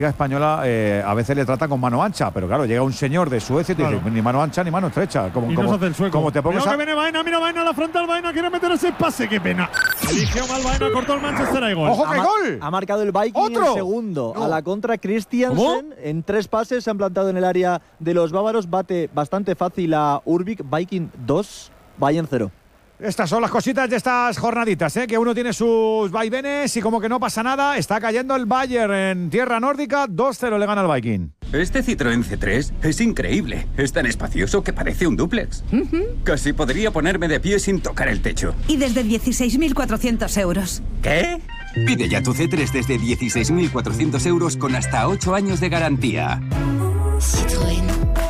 española a veces le trata con mano ancha, pero claro, llega un señor de Suecia y te dice ni mano ancha ni mano estrecha. Como te pongas que viene Baena, mira Baena, la frontal, Baena quiere meter ese pase, qué pena. Eligió mal Baena, cortó el Manchester, hay gol. ¡Ojo que gol! Ha marcado el Viking el segundo. A la contra Christiansen, en 3 pases se han plantado en el área de los bávaros, bate bastante fácil a Urbik. Viking 2, Bayern 0. Estas son las cositas de estas jornaditas, que uno tiene sus vaivenes y como que no pasa nada. Está cayendo el Bayern en tierra nórdica, 2-0 le gana al Viking. Este Citroën C3 es increíble. Es tan espacioso que parece un dúplex. Casi podría ponerme de pie sin tocar el techo. Y desde 16.400 euros. ¿Qué? Pide ya tu C3 desde 16.400 euros con hasta 8 años de garantía. Citroën.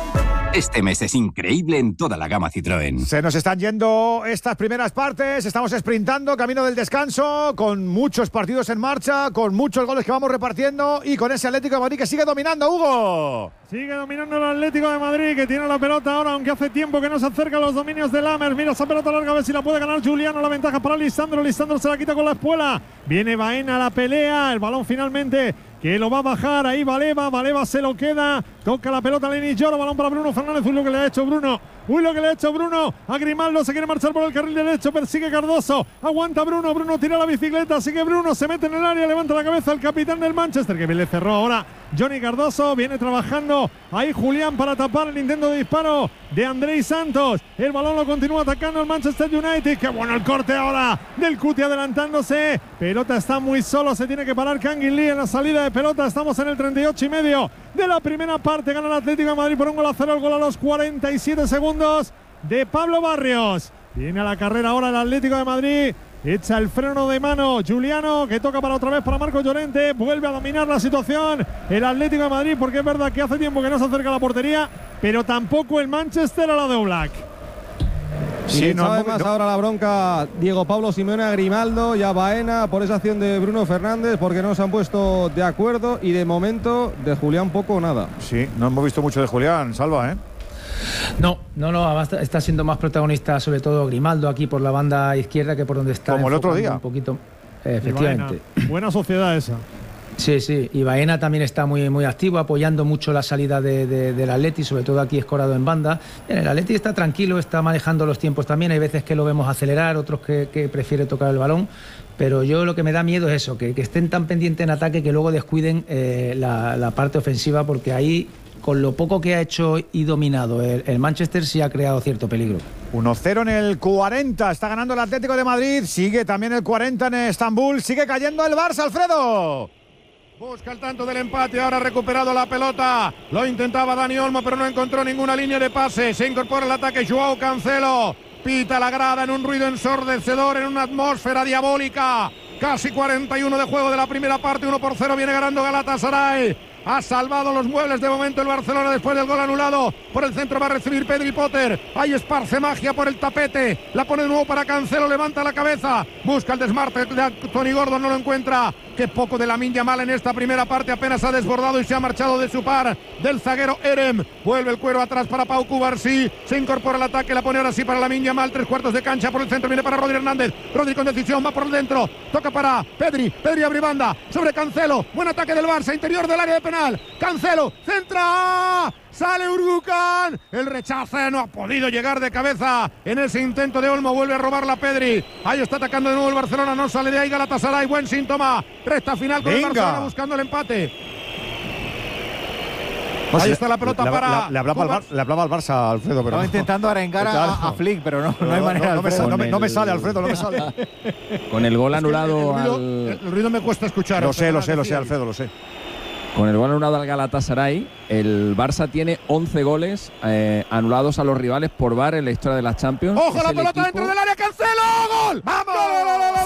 Este mes es increíble en toda la gama Citroën. Se nos están yendo estas primeras partes, estamos sprintando, camino del descanso, con muchos partidos en marcha, con muchos goles que vamos repartiendo y con ese Atlético de Madrid que sigue dominando, Hugo. Sigue dominando el Atlético de Madrid, que tiene la pelota ahora, aunque hace tiempo que no se acerca a los dominios de Lammers. Mira esa pelota larga, a ver si la puede ganar Juliano. La ventaja para Lisandro. Lisandro se la quita con la espuela. Viene Baena a la pelea. El balón finalmente que lo va a bajar. Ahí Baleba. Baleba se lo queda. Toca la pelota Lenny Lloro. Balón para Bruno Fernández. Uy, lo que le ha hecho Bruno. Uy, lo que le ha hecho Bruno. A Grimaldo se quiere marchar por el carril derecho. Persigue Cardoso. Aguanta Bruno. Bruno tira la bicicleta. Sigue Bruno. Se mete en el área. Levanta la cabeza el capitán del Manchester, que le cerró ahora Johnny Cardoso. Viene trabajando ahí Julián para tapar el intento de disparo de Andrei Santos. El balón lo continúa atacando el Manchester United. Qué bueno el corte ahora del Cuti adelantándose. Pelota está muy solo. Se tiene que parar Kangin Lee en la salida de pelota. Estamos en el 38,5 de la primera parte. Gana el Atlético de Madrid por 1-0. El gol a los 47 segundos de Pablo Barrios. Viene a la carrera ahora el Atlético de Madrid. Echa el freno de mano Juliano, que toca para otra vez para Marco Llorente. Vuelve a dominar la situación el Atlético de Madrid, porque es verdad que hace tiempo que no se acerca a la portería, pero tampoco el Manchester a la de Oblak. Sí, no, además ahora la bronca Diego Pablo Simeone a Grimaldo y a Baena por esa acción de Bruno Fernández, porque no se han puesto de acuerdo, y de momento de Julián poco o nada. Sí, no hemos visto mucho de Julián, Salva, No, está siendo más protagonista sobre todo Grimaldo aquí por la banda izquierda que por donde está. Como el otro día. Un poquito, efectivamente. Buena sociedad esa. Sí, y Baena también está muy, muy activo, apoyando mucho la salida del Atleti, sobre todo aquí escorado en banda. El Atleti está tranquilo, está manejando los tiempos también, hay veces que lo vemos acelerar, otros que prefiere tocar el balón, pero yo lo que me da miedo es eso, que estén tan pendientes en ataque que luego descuiden la parte ofensiva, porque ahí, con lo poco que ha hecho y dominado el Manchester, sí ha creado cierto peligro. 1-0 en el 40, está ganando el Atlético de Madrid, sigue también el 40 en Estambul, sigue cayendo el Barça, Alfredo. Busca el tanto del empate, ahora ha recuperado la pelota. Lo intentaba Dani Olmo, pero no encontró ninguna línea de pase. Se incorpora el ataque Joao Cancelo. Pita la grada en un ruido ensordecedor, en una atmósfera diabólica. Casi 41 de juego de la primera parte, 1-0 viene ganando Galatasaray. Ha salvado los muebles de momento el Barcelona después del gol anulado. Por el centro va a recibir Pedri Potter. Ahí esparce magia por el tapete. La pone de nuevo para Cancelo, levanta la cabeza. Busca el desmarte de Tony Gordon, no lo encuentra. Qué poco de Lamine Yamal en esta primera parte. Apenas ha desbordado y se ha marchado de su par del zaguero Erem. Vuelve el cuero atrás para Pau Cubarsí. Se incorpora el ataque, la pone ahora sí para Lamine Yamal. 3/4 de cancha por el centro, viene para Rodri Hernández. Rodri con decisión, va por dentro. Toca para Pedri. Pedri abre banda sobre Cancelo. Buen ataque del Barça, interior del área de penal. Cancelo, centra. Sale Urgucan. El rechace no ha podido llegar de cabeza en ese intento de Olmo. Vuelve a robarla Pedri. Ahí está atacando de nuevo el Barcelona. No sale de ahí Galatasaray. Buen síntoma. Recta final con el Barcelona buscando el empate. Ahí está la pelota para... Le hablaba al Barça, Alfredo, pero estaba intentando arengar a Flick, pero no hay manera. No me sale, Alfredo, no me sale. Con el gol anulado el ruido me cuesta escuchar. Lo sé, Alfredo, lo sé. Con el gol anulado al Galatasaray, el Barça tiene 11 goles anulados a los rivales por VAR en la historia de las Champions. ¡Ojo, la pelota dentro del área! ¡Cancelo! ¡Gol! ¡Vamos! ¡Gol!